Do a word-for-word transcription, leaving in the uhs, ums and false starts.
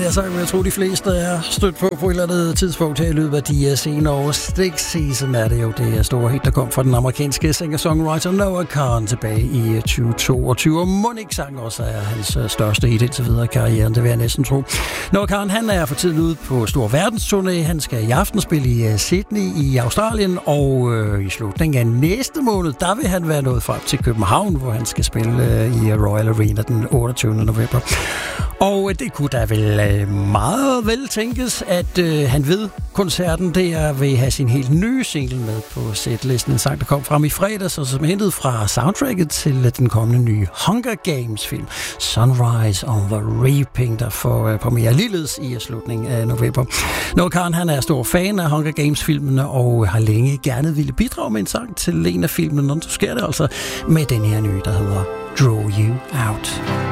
det er så, jeg tror, de fleste er stødt på på et eller andet tidspunkt her i løbet af de senere år. Stick Season er det jo det store hit, der kom fra den amerikanske singer-songwriter Noah Kahan tilbage i tyve toogtyve. Og Monique sang også er hans største hit indtil videre i karrieren, det vil jeg næsten tro. Noah Kahan, han er for tiden ude på stor verdensturné. Han skal i aften spille i Sydney i Australien, og øh, i slutningen af næste måned, der vil han være nået frem til København, hvor han skal spille øh, i Royal Arena den otteogtyvende november. Og det kunne da vel øh, meget vel tænkes, at øh, han ved koncerten der vil have sin helt nye single med på setlisten. En sang, der kom frem i fredags, og som er hentet fra soundtracket til den kommende nye Hunger Games-film Sunrise on the Reaping, der får øh, premiere ligeledes i slutningen af november. Noah Kahan, han er stor fan af Hunger Games-filmene og har længe gerne ville bidrage med en sang til en af filmene, og så sker det altså med den her nye, der hedder Draw You Out.